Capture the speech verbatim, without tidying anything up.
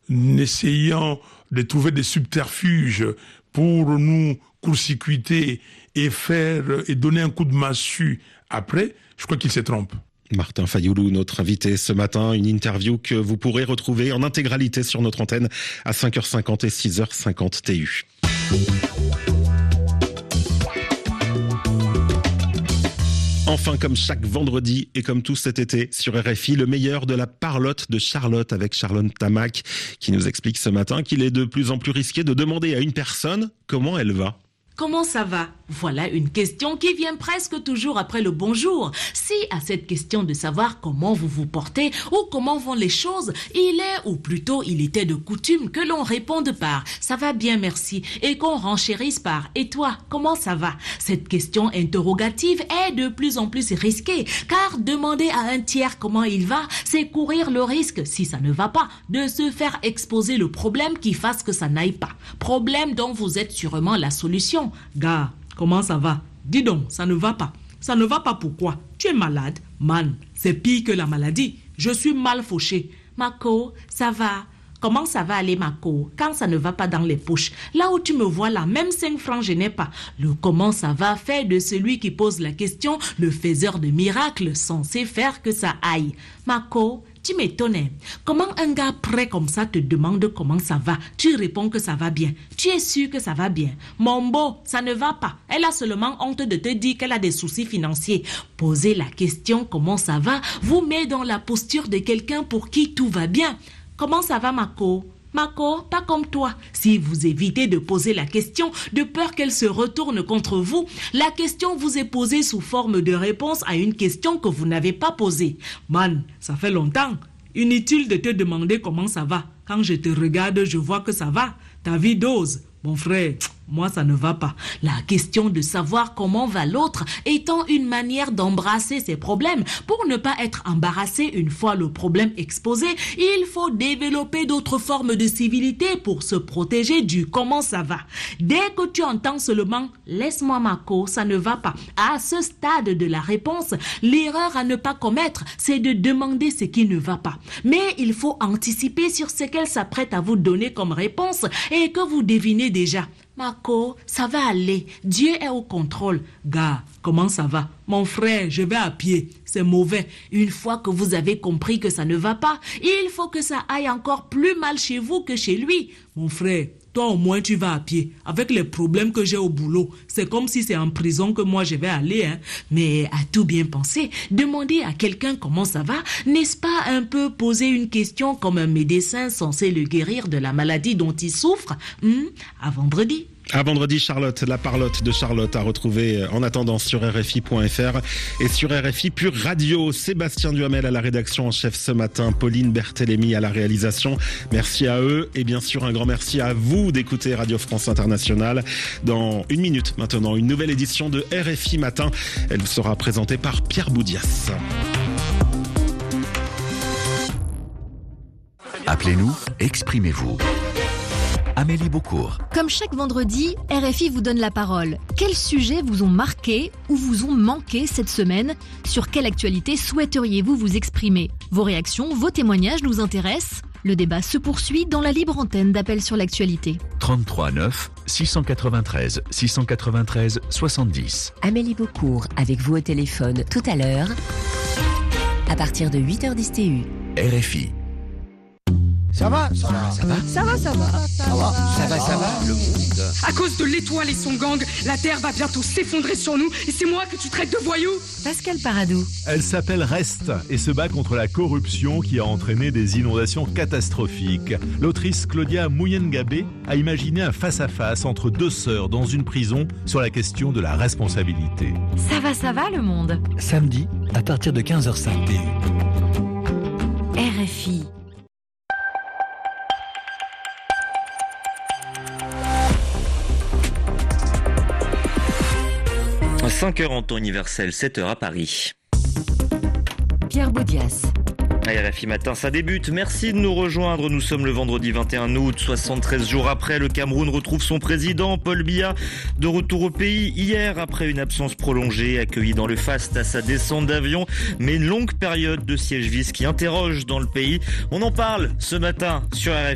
essayant de trouver des subterfuges pour nous court-circuiter et faire et donner un coup de massue après, je crois qu'il se trompe. Martin Fayoulou, notre invité ce matin, une interview que vous pourrez retrouver en intégralité sur notre antenne à cinq heures cinquante et six heures cinquante T U. Enfin, comme chaque vendredi et comme tout cet été sur R F I, le meilleur de la parlotte de Charlotte avec Charlotte Tamac qui nous explique ce matin qu'il est de plus en plus risqué de demander à une personne comment elle va. Comment ça va? Voilà une question qui vient presque toujours après le bonjour. Si à cette question de savoir comment vous vous portez ou comment vont les choses, il est, ou plutôt il était de coutume que l'on réponde par « ça va bien merci » et qu'on renchérisse par « et toi, comment ça va ?» Cette question interrogative est de plus en plus risquée car demander à un tiers comment il va, c'est courir le risque, si ça ne va pas, de se faire exposer le problème qui fasse que ça n'aille pas. Problème dont vous êtes sûrement la solution. Gars, comment ça va? Dis donc, ça ne va pas. Ça ne va pas pourquoi? Tu es malade? Man, c'est pire que la maladie. Je suis mal fauché. Mako, ça va? Comment ça va aller, Mako? Quand ça ne va pas dans les poches. Là où tu me vois là, même cinq francs, je n'ai pas. Le comment ça va fait de celui qui pose la question le faiseur de miracles censé faire que ça aille. Mako, tu m'étonnes. Comment un gars prêt comme ça te demande comment ça va? Tu réponds que ça va bien. Tu es sûr que ça va bien? Mon beau, ça ne va pas. Elle a seulement honte de te dire qu'elle a des soucis financiers. Poser la question comment ça va vous met dans la posture de quelqu'un pour qui tout va bien. Comment ça va, Mako? Mako, pas comme toi. Si vous évitez de poser la question, de peur qu'elle se retourne contre vous, la question vous est posée sous forme de réponse à une question que vous n'avez pas posée. Man, ça fait longtemps. Inutile de te demander comment ça va. Quand je te regarde, je vois que ça va. Ta vie dose. Mon frère, moi ça ne va pas. La question de savoir comment va l'autre étant une manière d'embrasser ses problèmes. Pour ne pas être embarrassé une fois le problème exposé, il faut développer d'autres formes de civilité pour se protéger du comment ça va. Dès que tu entends seulement « laisse-moi Mako, ça ne va pas », à ce stade de la réponse, l'erreur à ne pas commettre, c'est de demander ce qui ne va pas. Mais il faut anticiper sur ce qu'elle s'apprête à vous donner comme réponse et que vous devinez déjà. Mako, ça va aller. Dieu est au contrôle. Gars, comment ça va? Mon frère, je vais à pied. C'est mauvais. Une fois que vous avez compris que ça ne va pas, il faut que ça aille encore plus mal chez vous que chez lui. Mon frère, toi au moins tu vas à pied. Avec les problèmes que j'ai au boulot, c'est comme si c'est en prison que moi je vais aller. Hein. Mais à tout bien penser, demander à quelqu'un comment ça va, n'est-ce pas un peu poser une question comme un médecin censé le guérir de la maladie dont il souffre? hum, À vendredi. À vendredi, Charlotte, la parlotte de Charlotte à retrouver en attendant sur R F I point F R et sur R F I Pure Radio. Sébastien Duhamel à la rédaction en chef ce matin, Pauline Berthélémy à la réalisation. Merci à eux et bien sûr un grand merci à vous d'écouter Radio France Internationale. Dans une minute maintenant, une nouvelle édition de R F I Matin. Elle vous sera présentée par Pierre Boudias. Appelez-nous, exprimez-vous. Amélie Beaucourt. Comme chaque vendredi, R F I vous donne la parole. Quels sujets vous ont marqué ou vous ont manqué cette semaine? Sur quelle actualité souhaiteriez-vous vous exprimer? Vos réactions, vos témoignages nous intéressent. Le débat se poursuit dans la libre antenne d'Appel sur l'actualité. trente-trois neuf six cent quatre-vingt-treize six cent quatre-vingt-treize soixante-dix. Amélie Beaucourt avec vous au téléphone tout à l'heure à partir de huit heures dix T U. R F I. Ça va, ça va, ça va, ça va, ça va, ça va, ça va, ça va, le monde. À cause de l'étoile et son gang, la Terre va bientôt s'effondrer sur nous et c'est moi que tu traites de voyou. Pascal Paradou. Elle s'appelle Rest et se bat contre la corruption qui a entraîné des inondations catastrophiques. L'autrice Claudia Muyengabé a imaginé un face-à-face entre deux sœurs dans une prison sur la question de la responsabilité. Ça va, ça va, le monde. Samedi, à partir de quinze heures cinq T U. R F I. cinq heures en temps universel, sept heures à Paris. Pierre Boudias. R F I Matin, ça débute. Merci de nous rejoindre. Nous sommes le vendredi vingt et un août, soixante-treize jours après. Le Cameroun retrouve son président, Paul Biya, de retour au pays hier après une absence prolongée, accueilli dans le faste à sa descente d'avion. Mais une longue période de siège-vis qui interroge dans le pays. On en parle ce matin sur R F I.